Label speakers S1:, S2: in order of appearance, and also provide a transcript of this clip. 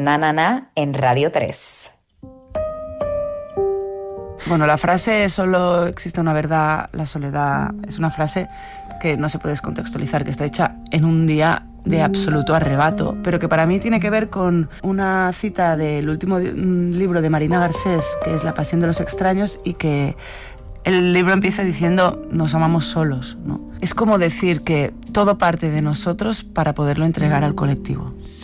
S1: Na Na Na en Radio 3.
S2: Bueno, la frase "solo existe una verdad, la soledad", es una frase que no se puede descontextualizar, que está hecha en un día de absoluto arrebato, pero que para mí tiene que ver con una cita del último libro de Marina Garcés, que es La pasión de los extraños, y que el libro empieza diciendo "nos amamos solos", ¿no? Es como decir que todo parte de nosotros para poderlo entregar al colectivo.